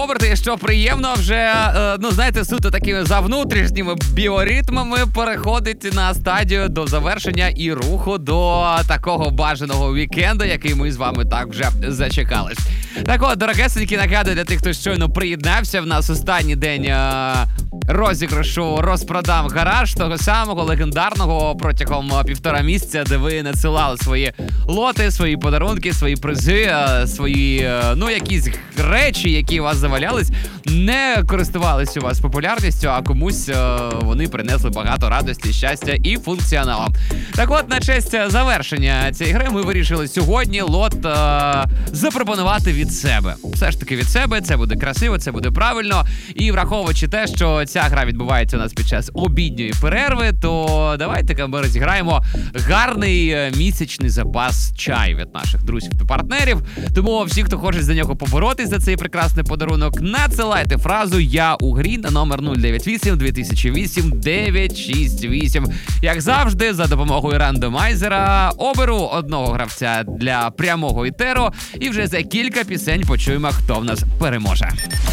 оберти, і що приємно, вже, знаєте, суто такими за внутрішніми біоритмами переходить на стадію до завершення і руху до такого бажаного вікенду, який ми з вами так вже зачекались. Так от, дорогесенькі, нагадую для тих, хто щойно приєднався, в нас останній день розіграшу «Розпродам гараж», того самого легендарного протягом 1,5 місяця, де ви надсилали свої лоти, свої подарунки, свої призи, свої, якісь речі, які у вас завалялись, не користувалися у вас популярністю, а комусь вони принесли багато радості, щастя і функціоналу. Так от, на честь завершення цієї гри ми вирішили сьогодні лот запропонувати від себе. Все ж таки від себе, це буде красиво, це буде правильно. І враховуючи те, що ця гра відбувається у нас під час обідньої перерви, то давайте ми розіграємо гарний місячний запас чаю від наших друзів та партнерів. Тому всі, хто хоче за нього поборотись, за цей прекрасний подарунок, надсилайте фразу «Я у грі» на номер 098 2008 968. Як завжди, за допомогою рандомайзера оберу одного гравця для прямого етеру, і вже за кілька пісень почуємо, хто в нас переможе.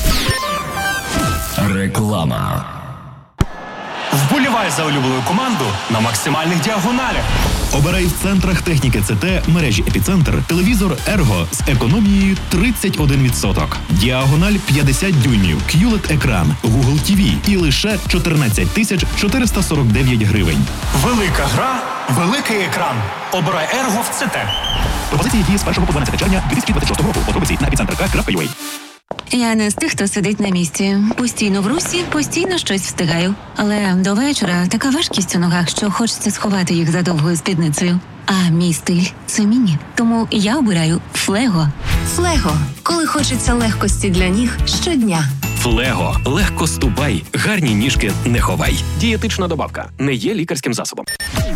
Реклама. Вболівай за улюблену команду на максимальних діагоналях. Обирай в центрах техніки ЦТ мережі «Епіцентр» телевізор «Ерго» з економією 31%. Діагональ 50 дюймів, QLED-екран, Google TV і лише 14 449 гривень. Велика гра, великий екран. Обирай «Ерго» в ЦТ. Пропозиції дії з 1 по 12 червня 2026 року. Подробиці на epicenter.ua. Я не з тих, хто сидить на місці. Постійно в русі, постійно щось встигаю. Але до вечора така важкість у ногах, що хочеться сховати їх за довгою спідницею. А мій стиль – це міні. Тому я обираю Флего. Флего. Коли хочеться легкості для ніг щодня. Флего. Легко ступай. Гарні ніжки не ховай. Дієтична добавка. Не є лікарським засобом.